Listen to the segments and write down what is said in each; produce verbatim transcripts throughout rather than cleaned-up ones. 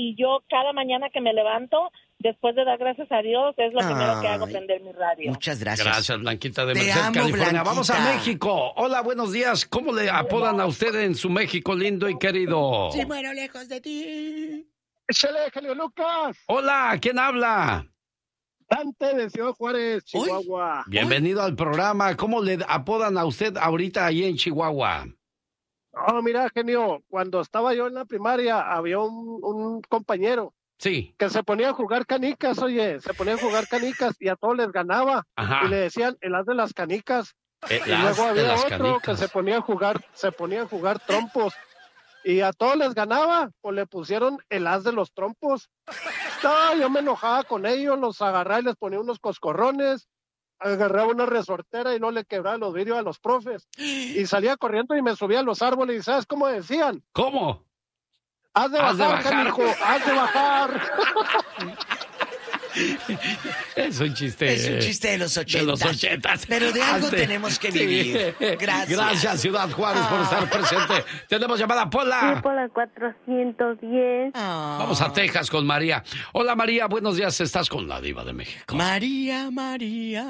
y yo cada mañana que me levanto, después de dar gracias a Dios, es lo Ay, primero que hago, prender mi radio. Muchas gracias. Gracias, Blanquita de Te Merced, amo, California. Blanquita. Vamos a México. Hola, buenos días. ¿Cómo le apodan a usted en su México lindo y querido? Si muero lejos de ti. ¡Échale, genio Lucas! Hola, ¿quién habla? Dante de Ciudad Juárez, Chihuahua. Bienvenido al programa. ¿Cómo le apodan a usted ahorita ahí en Chihuahua? Oh, mira, genio, cuando estaba yo en la primaria, había un, un compañero Sí. que se ponía a jugar canicas, oye, se ponía a jugar canicas y a todos les ganaba. Ajá. Y le decían el as de las canicas. El y as luego de había las otro canicas. que se ponía a jugar, se ponía a jugar trompos. Y a todos les ganaba, pues le pusieron el as de los trompos. No, yo me enojaba con ellos, los agarraba y les ponía unos coscorrones, agarraba una resortera y no le quebraba los vidrios a los profes. Y salía corriendo y me subía a los árboles y ¿sabes cómo decían? ¿Cómo? Haz de Haz de bajar, bajar. canijo, haz de bajar. Es un chiste. Es un chiste de los ochentas. De los ochentas. Pero de algo Hazte- tenemos que Sí. vivir. Gracias. Gracias, Ciudad Juárez, por estar presente. Tenemos llamada, Pola. Sí, por la cuatrocientos diez. Ah. Vamos a Texas con María. Hola, María, buenos días. Estás con la Diva de México. María, María.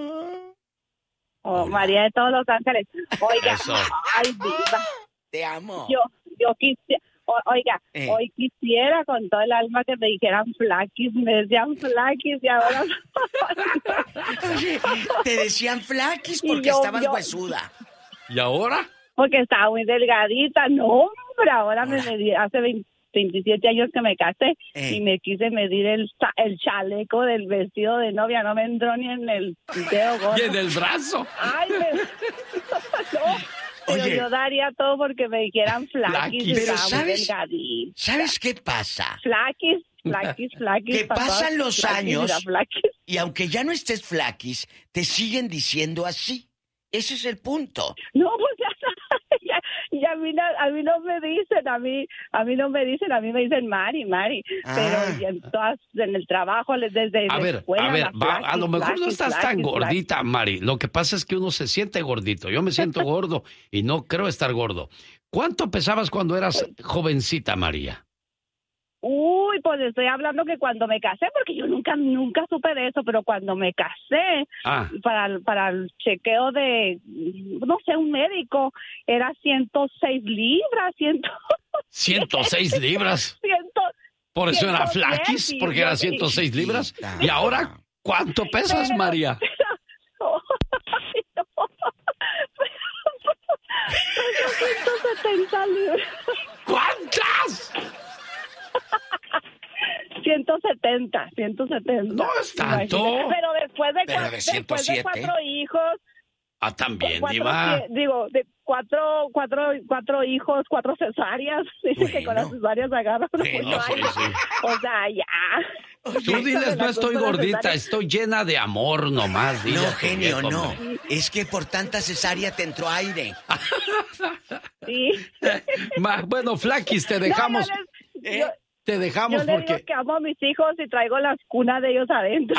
Oh, María de todos los ángeles. Oiga, Eso. ay, Diva, Te amo. yo, yo quisiera, oiga, Eh. hoy quisiera con todo el alma que me dijeran flaquis, me decían flaquis y ahora... Oye, te decían flaquis Y porque yo- estabas yo- huesuda. ¿Y ahora? Porque estaba muy delgadita, no, hombre, ahora me Ahora. medí, hace veinte veintisiete años que me casé Eh. y me quise medir el, cha- el chaleco del vestido de novia, no me entró ni en el dedo gordo. ¿Y en el brazo? Ay, me... no, pero Oye. yo daría todo porque me dijeran flaquis, Flaquis. y Pero estaba muy ¿sabes? delgadita. ¿Sabes qué pasa? Flaquis, flaquis, flaquis. Que pa' todas, pasan los flaquis, años. mira, flaquis. Y aunque ya no estés flaquis, te siguen diciendo así. Ese es el punto. No, pues ya, ya, ya a, mí no, a mí no me dicen, a mí, a mí no me dicen, a mí me dicen Mari, Mari, Ah. pero y en, todas, en el trabajo, desde A la ver, escuela, a ver, la va- a flaquis, lo mejor no flaquis, estás tan flaquis, gordita, Mari. Lo que pasa es que uno se siente gordito. Yo me siento gordo y no creo estar gordo. ¿Cuánto pesabas cuando eras jovencita, María? Uy, pues estoy hablando que cuando me casé, porque yo nunca, nunca supe de eso, pero cuando me casé, Ah, para, el- para el chequeo de, no sé, un médico, era ciento seis libras, ciento, ciento seis libras. ciento, Por eso era ciento diez, flaquis, y porque yo- era ciento seis libras. ¿Y ahora cuánto pesas, Pero- María? Ay, no. Peso ciento setenta libras. ¿Cuántas? ciento setenta, ciento setenta. No es tanto. Imagínate. Pero después de, Pero cua- de después ciento siete. de cuatro hijos, Ah, también, cuatro, Diva. que- digo, de cuatro, cuatro, cuatro hijos, cuatro cesáreas. Dice que con las Bueno. cesáreas agarran unos Bueno, ocho años. sí, sí. O sea, ya. Tú diles, no estoy gordita, estoy llena de amor nomás. dile No, a tu genio, viejo, no. hombre. Es que por tanta cesárea te entró aire. Sí. Ma- bueno, Flaquis, te dejamos. No, yo les- ¿Eh? yo- Te dejamos Yo le digo porque... que amo a mis hijos y traigo las cunas de ellos adentro.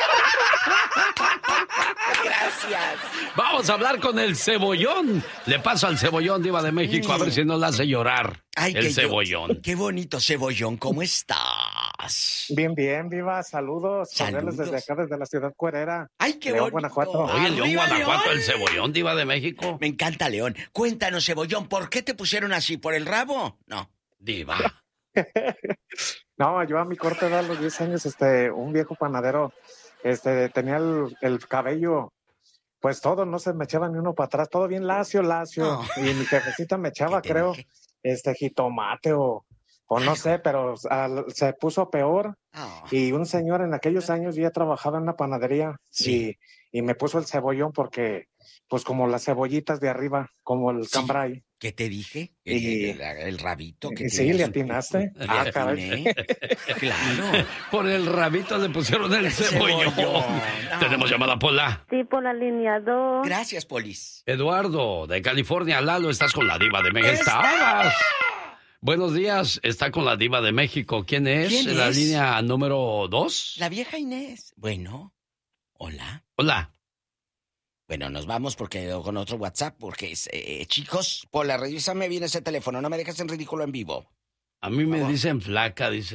Gracias. Vamos a hablar con el Cebollón. Le paso al Cebollón, Diva de México, a ver si no la hace llorar. Ay, el que yo- Cebollón. Qué bonito, Cebollón, ¿cómo estás? Bien, bien, Viva, saludos. Cordiales Saludos. desde acá, desde la ciudad cuerera. Ay, qué León, bonito. Guanajuato. Oye, León, ¡Arriba, Guanajuato, León! el Cebollón, Diva de México. Me encanta León. Cuéntanos, Cebollón, ¿por qué te pusieron así? ¿Por el rabo? No. Diva. No, yo a mi corta edad, a los diez años, este, un viejo panadero, este, tenía el, el cabello, pues todo, no se me echaba ni uno para atrás, todo bien lacio, lacio. Oh. Y mi jefecita me echaba, ¿Qué te creo, dije? este, jitomate o, o no sé, pero al- se puso peor. Oh. Y un señor en aquellos años, yo ya trabajaba en una panadería Sí. y, y me puso el cebollón porque, pues como las cebollitas de arriba, como el Sí. cambray. ¿Qué te dije? El, Y- el- el rabito que Y sí, tienes. le atinaste. Le Ah, caray. atiné. Claro. Por el rabito le pusieron el Cebollón. Cebollón. No. Tenemos llamada, Pola. Sí, por la línea dos. Gracias, Polis. Eduardo, de California. Lalo, estás con la Diva de México. Estabas. Buenos días, está con la Diva de México. ¿Quién es? ¿Quién ¿En la es? línea número dos? La vieja Inés. Bueno, hola. Hola. Bueno, nos vamos porque con otro WhatsApp, porque es, eh, chicos, Pola, revísame bien ese teléfono, no me dejes en ridículo en vivo. A mí me dicen flaca, dice.